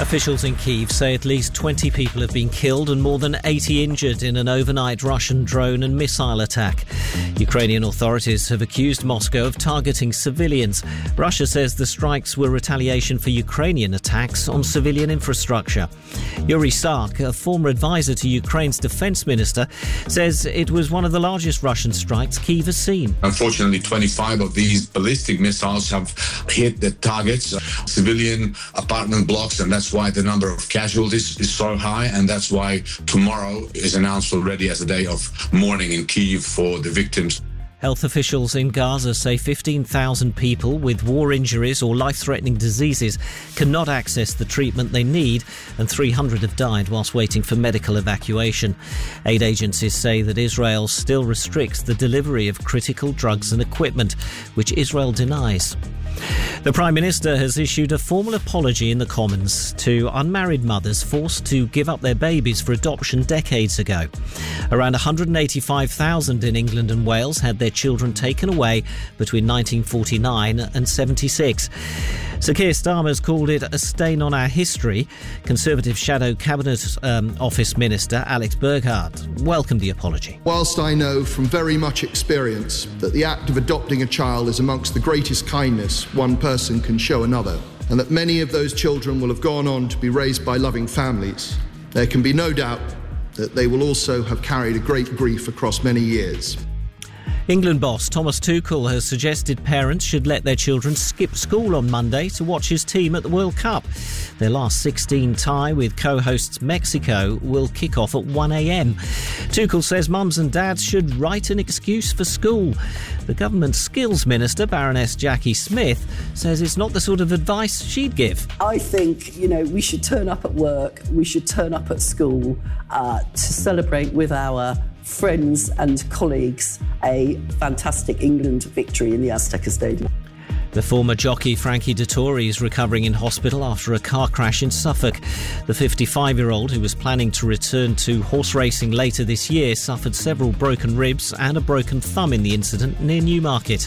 Officials in Kyiv say at least 20 people have been killed and more than 80 injured in an overnight Russian drone and missile attack. Ukrainian authorities have accused Moscow of targeting civilians. Russia says the strikes were retaliation for Ukrainian attacks on civilian infrastructure. Yuri Sark, a former advisor to Ukraine's defence minister, says it was one of the largest Russian strikes Kyiv has seen. Unfortunately, 25 of these ballistic missiles have hit the targets, civilian apartment blocks, and that's why the number of casualties is so high, and that's why tomorrow is announced already as a day of mourning in Kyiv for the victims. Health officials in Gaza say 15,000 people with war injuries or life-threatening diseases cannot access the treatment they need, and 300 have died whilst waiting for medical evacuation. Aid agencies say that Israel still restricts the delivery of critical drugs and equipment, which Israel denies. The Prime Minister has issued a formal apology in the Commons to unmarried mothers forced to give up their babies for adoption decades ago. Around 185,000 in England and Wales had their children taken away between 1949 and 76. Sir Keir Starmer's called it a stain on our history. Conservative Shadow Cabinet Office Minister Alex Burghart welcomed the apology. Whilst I know from very much experience that the act of adopting a child is amongst the greatest kindness one person can show another, and that many of those children will have gone on to be raised by loving families, there can be no doubt that they will also have carried a great grief across many years. England boss Thomas Tuchel has suggested parents should let their children skip school on Monday to watch his team at the World Cup. Their last 16 tie with co-hosts Mexico will kick off at 1 a.m. Tuchel says mums and dads should write an excuse for school. The government skills minister, Baroness Jackie Smith, says it's not the sort of advice she'd give. I think, we should turn up at work, we should turn up at school to celebrate with our friends and colleagues a fantastic England victory in the Azteca Stadium. The former jockey Frankie Dettori is recovering in hospital after a car crash in Suffolk. The 55-year-old, who was planning to return to horse racing later this year, suffered several broken ribs and a broken thumb in the incident near Newmarket.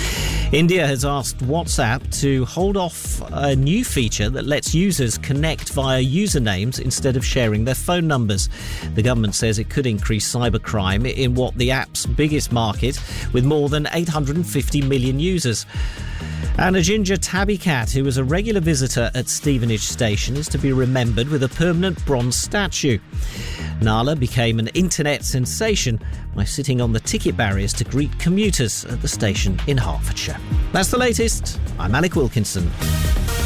India has asked WhatsApp to hold off a new feature that lets users connect via usernames instead of sharing their phone numbers. The government says it could increase cybercrime in what the app's biggest market, with more than 850 million users. And a ginger tabby cat who was a regular visitor at Stevenage Station is to be remembered with a permanent bronze statue. Nala became an internet sensation by sitting on the ticket barriers to greet commuters at the station in Hertfordshire. That's the latest. I'm Alec Wilkinson.